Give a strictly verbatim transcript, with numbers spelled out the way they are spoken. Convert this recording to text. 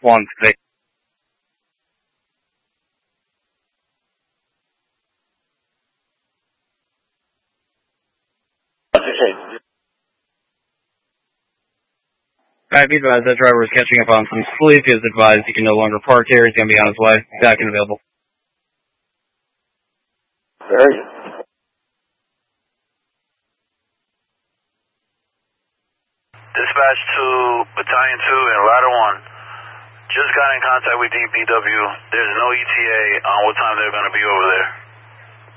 one six. Alright, be advised, that driver is catching up on some sleep. He is advised he can no longer park here. He's going to be on his way. Back and available. Very good. Dispatch to Battalion two and Ladder one. Just got in contact with D P W. There's no E T A on what time they're going to be over there.